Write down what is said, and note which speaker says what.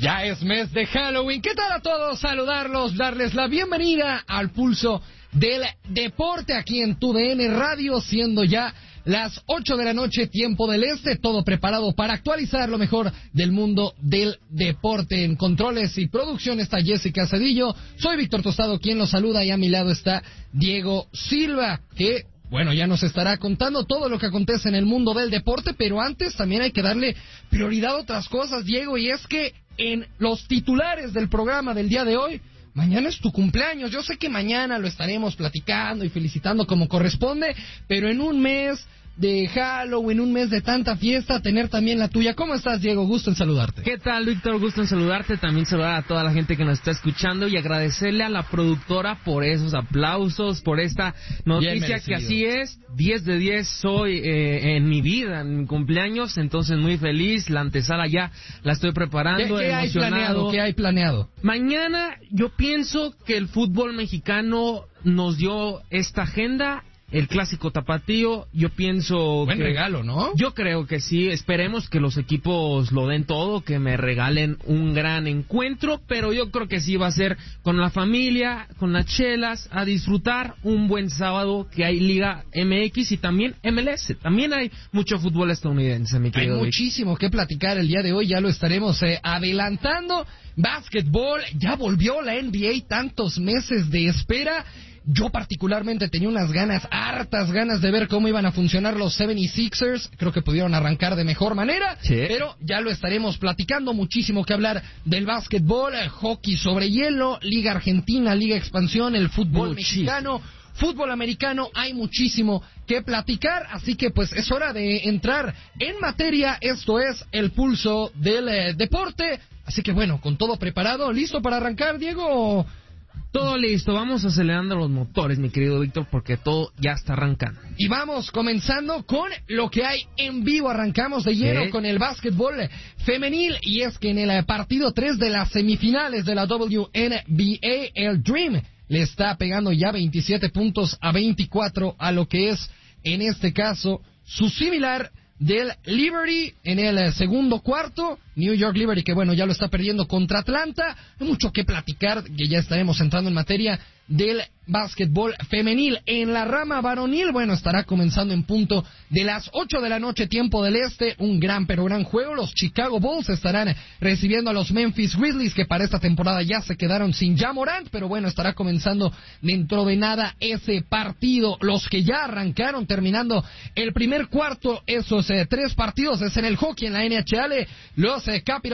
Speaker 1: Ya es mes de Halloween. ¿Qué tal a todos? Saludarlos, darles la bienvenida al pulso del deporte aquí en TUDN Radio, siendo ya las 8 de la noche, tiempo del este, todo preparado para actualizar lo mejor del mundo del deporte. En controles y producción está Jessica Cedillo, soy Víctor Tostado quien los saluda y a mi lado está Diego Silva, que bueno, ya nos estará contando todo lo que acontece en el mundo del deporte, pero antes también hay que darle prioridad a otras cosas, Diego, y es que en los titulares del programa del día de hoy, mañana es tu cumpleaños. Yo sé que mañana lo estaremos platicando y felicitando como corresponde, pero en un mes de Halloween, un mes de tanta fiesta, tener también la tuya. ¿Cómo estás, Diego? Gusto en saludarte.
Speaker 2: ¿Qué tal, Víctor? Gusto en saludarte. También saludar a toda la gente que nos está escuchando y agradecerle a la productora por esos aplausos, por esta noticia que así es. 10 de 10 soy en mi vida, en mi cumpleaños, entonces muy feliz. La antesala ya la estoy preparando.
Speaker 1: ¿Qué hay planeado? ¿Qué hay planeado?
Speaker 2: Mañana yo pienso que el fútbol mexicano nos dio esta agenda. El clásico tapatío, yo pienso
Speaker 1: buen regalo, ¿no?
Speaker 2: Yo creo que sí, esperemos que los equipos lo den todo, que me regalen un gran encuentro, pero yo creo que sí va a ser con la familia, con las chelas, a disfrutar un buen sábado, que hay Liga MX y también MLS, también hay mucho fútbol estadounidense, mi querido.
Speaker 1: Hay muchísimo que platicar el día de hoy, ya lo estaremos adelantando. Básquetbol, ya volvió la NBA, tantos meses de espera. Yo particularmente tenía hartas ganas de ver cómo iban a funcionar los 76ers. Creo que pudieron arrancar de mejor manera, sí, pero ya lo estaremos platicando. Muchísimo que hablar del básquetbol, hockey sobre hielo, Liga Argentina, Liga Expansión, el fútbol mexicano, fútbol americano. Hay muchísimo que platicar, así que pues es hora de entrar en materia. Esto es el pulso del deporte. Así que bueno, con todo preparado, ¿listo para arrancar, Diego?
Speaker 2: Todo listo, vamos acelerando los motores, mi querido Víctor, porque todo ya está arrancando.
Speaker 1: Y vamos comenzando con lo que hay en vivo. Arrancamos de lleno con el básquetbol femenil, y es que en el partido 3 de las semifinales de la WNBA, el Dream le está pegando ya 27 puntos a 24 a lo que es, en este caso, su similar del Liberty en el segundo cuarto. New York Liberty, que bueno, ya lo está perdiendo contra Atlanta. Hay mucho que platicar, que ya estaremos entrando en materia del básquetbol femenil. En la rama varonil, bueno, estará comenzando en punto de las 8 de la noche, tiempo del este, un gran pero gran juego. Los Chicago Bulls estarán recibiendo a los Memphis Grizzlies, que para esta temporada ya se quedaron sin Ja Morant, pero bueno, estará comenzando dentro de nada ese partido. Los que ya arrancaron terminando el primer cuarto, esos 3 partidos, es en el hockey, en la NHL, los Capitals